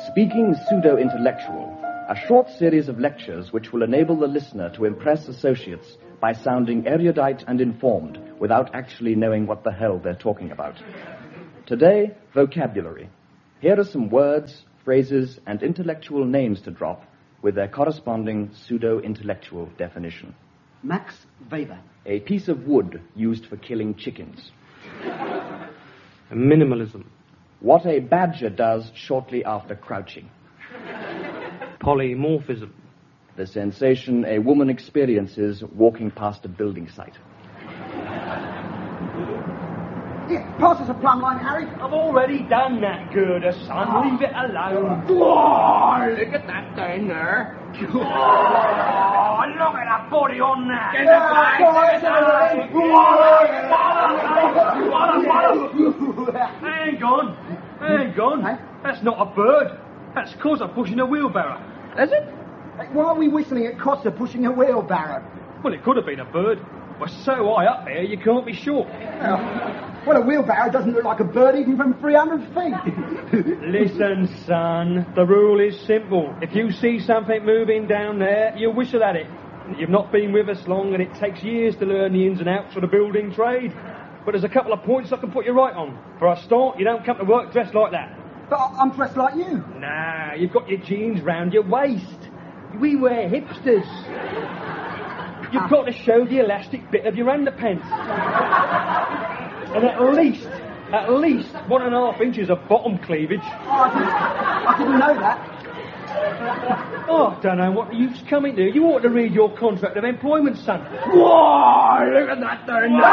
Speaking Pseudo-Intellectual, a short series of lectures which will enable the listener to impress associates by sounding erudite and informed without actually knowing what the hell they're talking about. Today, vocabulary. Here are some words, phrases, and intellectual names to drop with their corresponding pseudo-intellectual definition. Max Weber. A piece of wood used for killing chickens. Minimalism. What a badger does shortly after crouching. Polymorphism. The sensation a woman experiences walking past a building site. Here, pass us a plumb line, Harry. I've already done that, Gerda, son. Leave it alone. Oh, look at that down there. Oh, look at that body on that. Hang on. Hey? That's not a bird. That's Cosser pushing a wheelbarrow. Is it? Hey, why are we whistling at Costa pushing a wheelbarrow? Well, it could have been a bird. But so high up there, you can't be sure. Well, a wheelbarrow doesn't look like a bird even from 300 feet. Listen, son, the rule is simple. If you see something moving down there, you whistle at it. You've not been with us long, and it takes years to learn the ins and outs of the building trade. But there's a couple of points I can put you right on. For a start, you don't come to work dressed like that. But I'm dressed like you. Nah, you've got your jeans round your waist. We wear hipsters. You've got to show the elastic bit of your underpants. And at least 1.5 inches of bottom cleavage. I didn't know that. Oh, I don't know what you've come into. You ought to read your contract of employment, son. Whoa, look at that down there.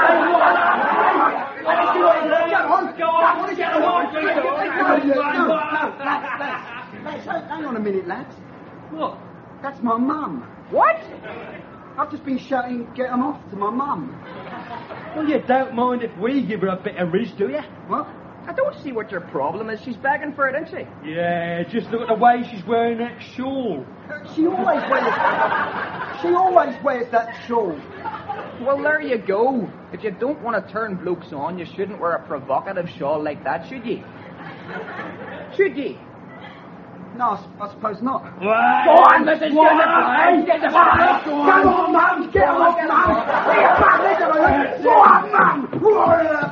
Hang on a minute, lads. What? That's my mum. What? I've just been shouting, get 'em off to my mum. Well, you don't mind if we give her a bit of riz, do you? What? I don't see what your problem is. She's begging for it, isn't she? Yeah, just look at the way she's wearing that shawl. She always wears that shawl. Well, there you go. If you don't want to turn blokes on, you shouldn't wear a provocative shawl like that, should ye? Should ye? No, I suppose not. Go on, Mrs. Get the fly! Come on, Mum! Get off, Mum! Go on, Mum!